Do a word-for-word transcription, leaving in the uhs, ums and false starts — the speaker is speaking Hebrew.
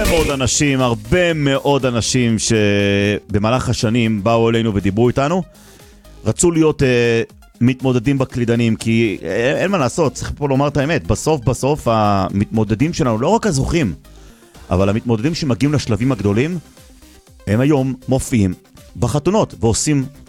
מאוד אנשים, הרבה מאוד אנשים שבמהלך השנים באו אלינו ודיברו איתנו, רצו להיות אה, מתמודדים בקלידנים, כי אה, אין מה לעשות, צריך פה לומר את האמת, בסוף בסוף המתמודדים שלנו, לא רק הזוכים, אבל המתמודדים שמגיעים לשלבים הגדולים, הם היום מופיעים בחתונות ועושים